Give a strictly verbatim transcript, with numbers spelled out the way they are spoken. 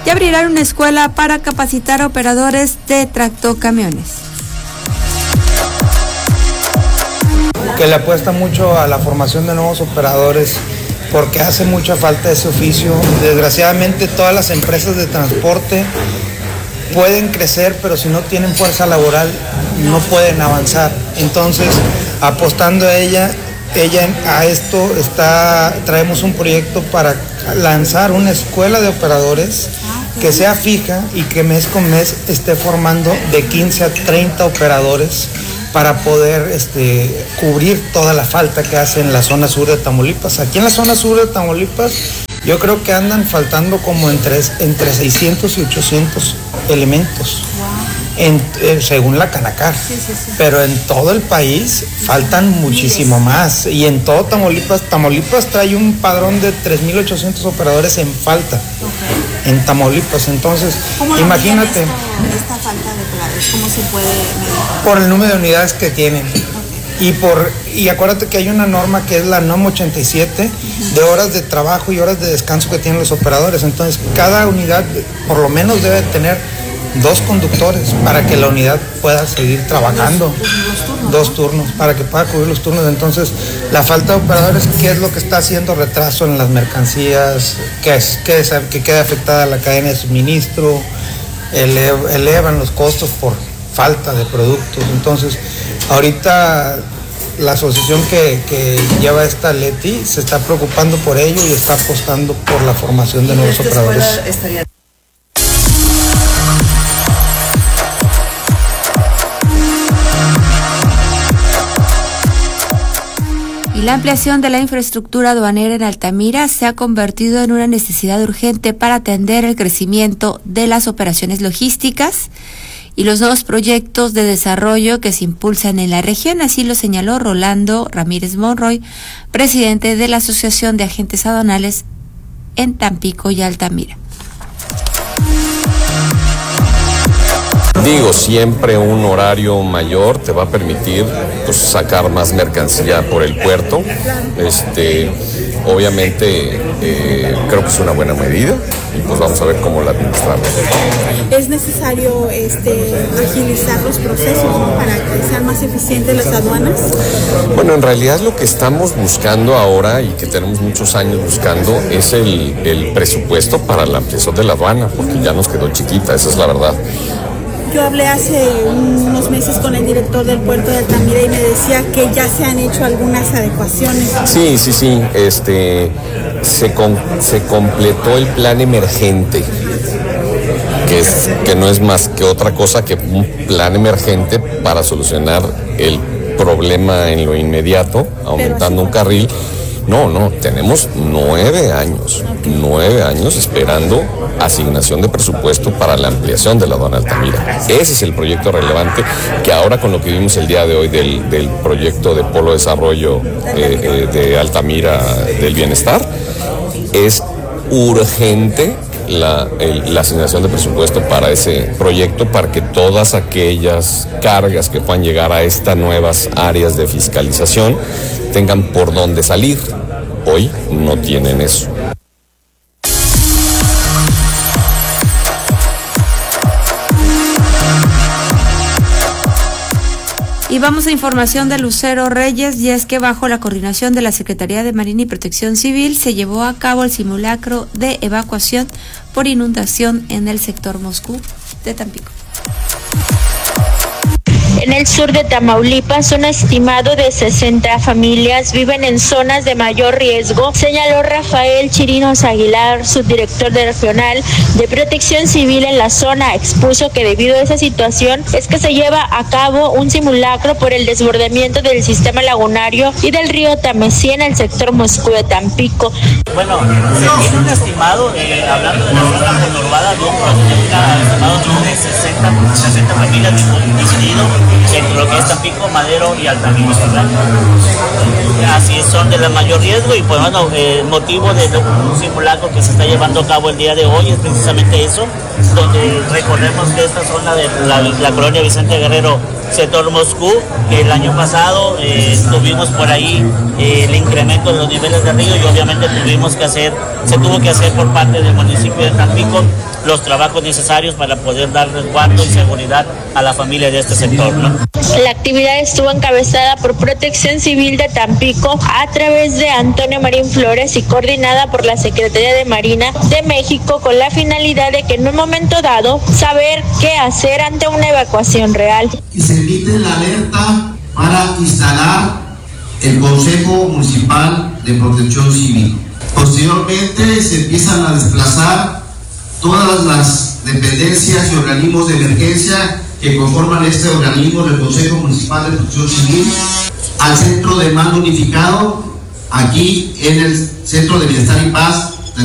y abrirán una escuela para capacitar a operadores de tractocamiones. Que le apuesta mucho a la formación de nuevos operadores porque hace mucha falta ese oficio. Desgraciadamente todas las empresas de transporte pueden crecer, pero si no tienen fuerza laboral no pueden avanzar. Entonces, apostando a ella, ella a esto está, traemos un proyecto para lanzar una escuela de operadores que sea fija y que mes con mes esté formando de quince a treinta operadores para poder este, cubrir toda la falta que hace en la zona sur de Tamaulipas. Aquí en la zona sur de Tamaulipas yo creo que andan faltando como entre, entre seiscientos y ochocientos elementos, wow. en, eh, según la Canacar, sí, sí, sí. Pero en todo el país faltan muchísimo más, y en todo Tamaulipas, Tamaulipas trae un padrón de tres mil ochocientos operadores en falta, okay. En Tamaulipas. Entonces, imagínate. Esto, esta falta de operadores, ¿cómo se puede medir? Por el número de unidades que tienen. Y por y acuérdate que hay una norma que es la NOM ochenta y siete de horas de trabajo y horas de descanso que tienen los operadores. Entonces, cada unidad por lo menos debe tener dos conductores para que la unidad pueda seguir trabajando. Dos, dos, turnos, dos turnos, ¿no? Para que pueda cubrir los turnos. Entonces, la falta de operadores, ¿qué es lo que está haciendo retraso en las mercancías? ¿Qué es, qué es, que queda afectada la cadena de suministro? Ele, elevan los costos por falta de productos. Entonces, ahorita la asociación que, que lleva esta Leti se está preocupando por ello y está apostando por la formación de nuevos operadores. Estaría... Y la ampliación de la infraestructura aduanera en Altamira se ha convertido en una necesidad urgente para atender el crecimiento de las operaciones logísticas y los nuevos proyectos de desarrollo que se impulsan en la región. Así lo señaló Rolando Ramírez Monroy, presidente de la Asociación de Agentes Aduanales en Tampico y Altamira. Digo, siempre un horario mayor te va a permitir pues, sacar más mercancía por el puerto. Este, obviamente eh, creo que es una buena medida y pues vamos a ver cómo la administramos. Es necesario este, agilizar los procesos, ¿no? Para que sean más eficientes las aduanas. Bueno, en realidad lo que estamos buscando ahora y que tenemos muchos años buscando es el, el presupuesto para la ampliación de la aduana, porque ya nos quedó chiquita, esa es la verdad. Yo hablé hace unos meses con el director del puerto de Altamira y me decía que ya se han hecho algunas adecuaciones. Sí, sí, sí. Este, se, con, se completó el plan emergente, que, es, que no es más que otra cosa que un plan emergente para solucionar el problema en lo inmediato, aumentando un carril. No, no, tenemos nueve años, nueve años esperando asignación de presupuesto para la ampliación de la aduana Altamira. Ese es el proyecto relevante que ahora con lo que vimos el día de hoy del, del proyecto de Polo Desarrollo eh, eh, de Altamira del Bienestar, es urgente la, el, la asignación de presupuesto para ese proyecto para que todas aquellas cargas que puedan llegar a estas nuevas áreas de fiscalización tengan por dónde salir. Hoy no tienen eso. Y vamos a información de Lucero Reyes, y es que bajo la coordinación de la Secretaría de Marina y Protección Civil se llevó a cabo el simulacro de evacuación por inundación en el sector Moscú de Tampico. En el sur de Tamaulipas, un estimado de sesenta familias viven en zonas de mayor riesgo, señaló Rafael Chirinos Aguilar, subdirector de regional de Protección Civil en la zona. Expuso que debido a esa situación es que se lleva a cabo un simulacro por el desbordamiento del sistema lagunario y del río Tamesí en el sector Moscú de Tampico. Bueno, se tiene un estimado, eh, hablando de la zona conurbada, de un estimado de sesenta, sesenta familias dividido entre lo que es Tampico, Madero y Altamira. Así son de la mayor riesgo y pues bueno, el motivo de un simulacro que se está llevando a cabo el día de hoy es precisamente eso, donde recordemos que esta zona de la, la colonia Vicente Guerrero, sector Moscú, El año pasado eh, tuvimos por ahí eh, el incremento de los niveles de río y obviamente tuvimos que hacer, se tuvo que hacer por parte del municipio de Tampico los trabajos necesarios para poder dar resguardo y seguridad a la familia de este sector, ¿no? La actividad estuvo encabezada por Protección Civil de Tampico a través de Antonio Marín Flores y coordinada por la Secretaría de Marina de México con la finalidad de que en un momento dado saber qué hacer ante una evacuación real. Y se emite la alerta para instalar el Consejo Municipal de Protección Civil. Posteriormente se empiezan a desplazar todas las dependencias y organismos de emergencia que conforman este organismo del Consejo Municipal de Protección Civil al Centro de Mando Unificado, aquí en el Centro de Bienestar y Paz